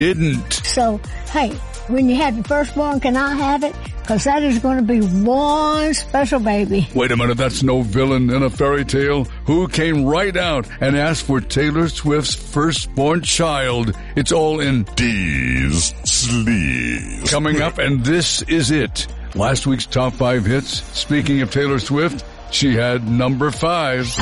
didn't. So, hey, when you have your firstborn, can I have it? Because that is going to be one special baby. Wait a minute, that's no villain in a fairy tale who came right out and asked for Taylor Swift's firstborn child. It's all in D's sleeve. Coming up, and this is it. Last week's top 5 hits. Speaking of Taylor Swift, she had number 5.